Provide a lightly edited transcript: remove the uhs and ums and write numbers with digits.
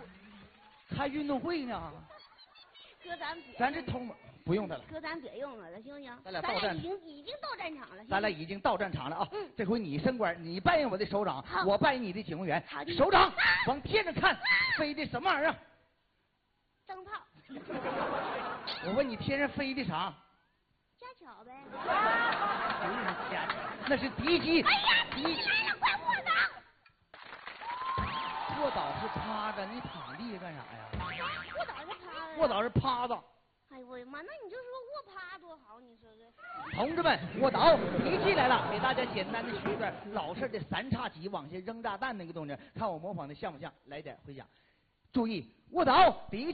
还运动会呢？ 哥， 咱这通不用的了。 哥，咱别用了，行不行？ 咱俩到战， 已经到战场了。 咱俩已经到战场了啊！这回你升官，你扮演我的首长， 好， 我扮演你的警卫员。 好的。 首长，往天上看，飞的什么玩意儿？ 灯泡。 我问你，天上飞的啥？ 家巧呗。 那是敌机。 哎呀，敌机来了，快卧倒！ 卧倒是趴着，你躺地下干啥呀？ 卧倒是趴着。 卧倒是趴着。 哎呦我的妈，那你就说卧趴多好，你说这。 同志们，卧倒，敌机来了！给大家简单的学一段老式的3叉戟往下扔炸弹那个动静，看我模仿的像不像？来点回响。注意，卧倒，敌机。